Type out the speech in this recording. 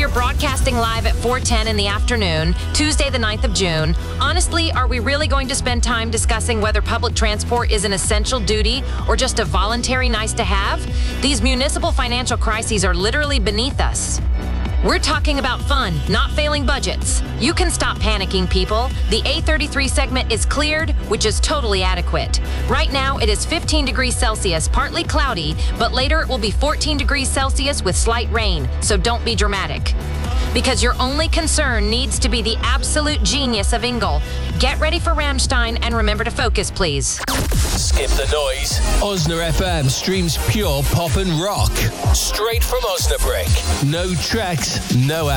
We're broadcasting live at 4:10 in the afternoon, Tuesday the 9th of June. Honestly, are we really going to spend time discussing whether public transport is an essential duty or just a voluntary nice to have? These municipal financial crises are literally beneath us. We're talking about fun, not failing budgets. You can stop panicking, people. The A33 segment is cleared, which is totally adequate. Right now, it is 15 degrees Celsius, partly cloudy, but later it will be 14 degrees Celsius with slight rain, so don't be dramatic. Because your only concern needs to be the absolute genius of Ingle. Get ready for Rammstein and remember to focus, please. Skip the noise. Osna FM streams pure pop and rock. Straight from Osnabrück. No tracks, no